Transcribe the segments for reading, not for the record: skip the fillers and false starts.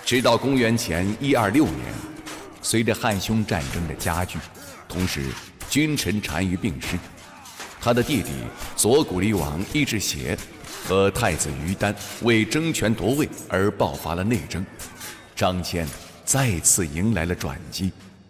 直到公元前126年，随着汉匈战争的加剧，同时君臣单于病逝，他的弟弟左谷离王伊稚邪和太子于丹为争权夺位而爆发了内争，张骞再次迎来了转机。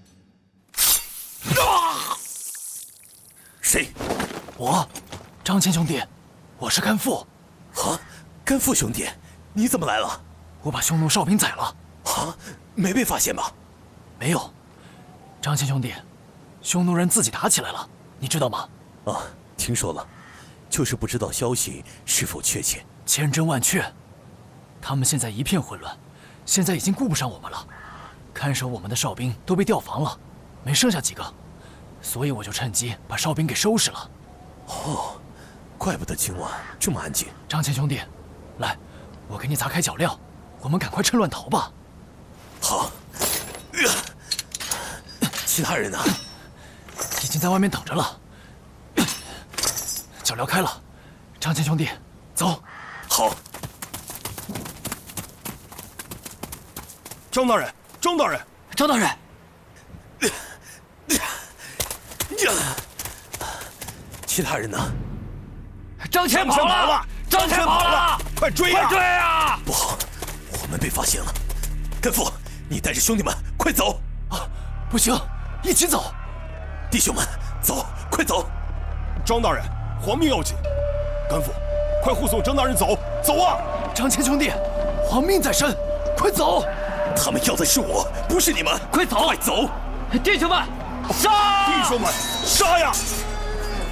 谁？ 我，张骞兄弟，我是甘父。 啊，甘父兄弟，你怎么来了？ 我把匈奴哨兵宰了。 啊，没被发现吧？ 没有。张骞兄弟，匈奴人自己打起来了，你知道吗？ 啊，听说了，就是不知道消息是否确切。 千真万确，他们现在一片混乱，现在已经顾不上我们了。看守我们的哨兵都被调防了，没剩下几个，所以我就趁机把哨兵给收拾了。 哦，怪不得今晚这么安静。 张骞兄弟，来，我给你砸开脚镣，我们赶快趁乱逃吧。 好。其他人呢？ 已经在外面等着了。脚镣开了，张骞兄弟，走。 好。 张大人，张大人， 张大人。 其他人呢？ 张骞跑了！张骞跑了！ 快追呀！ 快追啊！ 不好，我们被发现了。甘父，你带着兄弟们快走！ 啊，不行，一起走。 弟兄们，走，快走！ 张大人，皇命要紧，甘父，快护送张大人走，走啊！ 张骞兄弟，皇命在身，快走！ 他们要的是我，不是你们， 快走！ 快走！ 弟兄们，杀！ 弟兄们，杀呀！